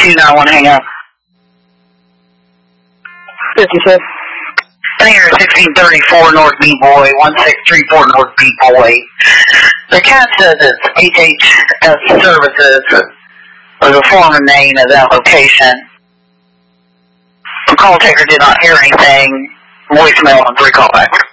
2, I want to hang up. 56. Here, 1634 North B Boy, 1634 North B Boy. The cat says it's HHS Services was the former name of that location. The call taker did not hear anything. Voicemail and 3 callbacks.